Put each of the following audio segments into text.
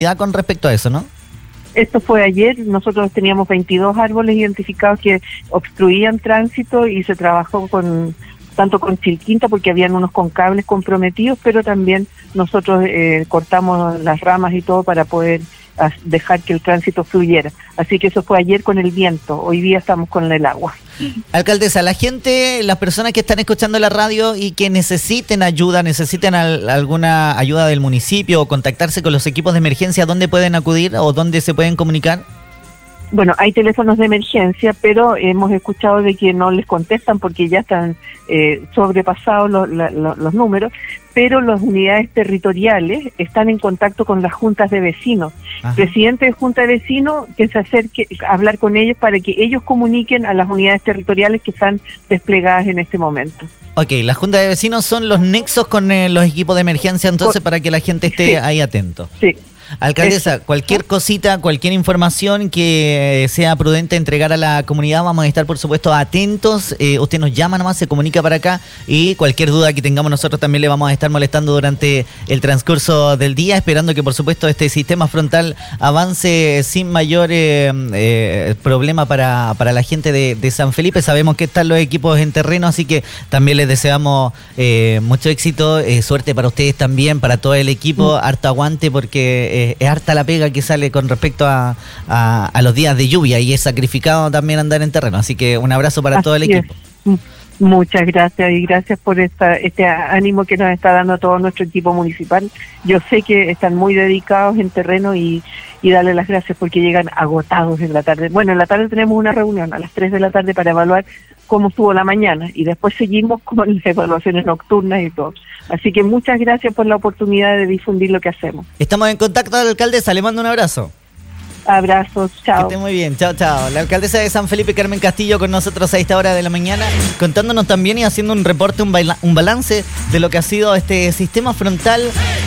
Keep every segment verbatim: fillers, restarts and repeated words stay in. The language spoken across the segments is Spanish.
con respecto a eso, ¿no? Esto fue ayer, nosotros teníamos veintidós árboles identificados que obstruían tránsito y se trabajó con tanto con Chilquinta porque habían unos con cables comprometidos, pero también nosotros eh, cortamos las ramas y todo para poder dejar que el tránsito fluyera. Así que eso fue ayer con el viento, hoy día estamos con el agua. Alcaldesa, la gente, las personas que están escuchando la radio y que necesiten ayuda, necesiten al, alguna ayuda del municipio o contactarse con los equipos de emergencia, ¿dónde pueden acudir o dónde se pueden comunicar? Bueno, hay teléfonos de emergencia, pero hemos escuchado de que no les contestan porque ya están eh, sobrepasados los, la, los números, pero las unidades territoriales están en contacto con las juntas de vecinos. Ajá. Presidente de junta de vecinos, que se acerque a hablar con ellos para que ellos comuniquen a las unidades territoriales que están desplegadas en este momento. Ok, las juntas de vecinos son los nexos con eh, los equipos de emergencia, entonces, para que la gente esté sí. ahí atento. Sí. Alcaldesa, cualquier cosita, cualquier información que sea prudente entregar a la comunidad, vamos a estar por supuesto atentos. Eh, usted nos llama nomás, se comunica para acá y cualquier duda que tengamos nosotros también le vamos a estar molestando durante el transcurso del día, esperando que por supuesto este sistema frontal avance sin mayor eh, eh, problema para, para la gente de, de San Felipe. Sabemos que están los equipos en terreno, así que también les deseamos eh, mucho éxito, eh, suerte para ustedes también, para todo el equipo, mm. harto aguante porque... Eh, es harta la pega que sale con respecto a, a, a los días de lluvia y es sacrificado también andar en terreno, así que un abrazo para así todo el equipo. Es. Muchas gracias y gracias por esta, este ánimo que nos está dando todo nuestro equipo municipal. Yo sé que están muy dedicados en terreno y, y darle las gracias porque llegan agotados en la tarde. Bueno, en la tarde tenemos una reunión a las tres de la tarde para evaluar cómo estuvo la mañana y después seguimos con las evaluaciones nocturnas y todo. Así que muchas gracias por la oportunidad de difundir lo que hacemos. Estamos en contacto, alcaldesa, le mando un abrazo. Abrazos, chao. Que esté muy bien, chao, chao. La alcaldesa de San Felipe, Carmen Castillo, con nosotros a esta hora de la mañana, contándonos también y haciendo un reporte, un, baila, un balance de lo que ha sido este sistema frontal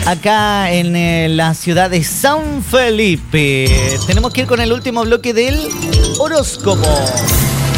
acá en eh, la ciudad de San Felipe. Tenemos que ir con el último bloque del horóscopo.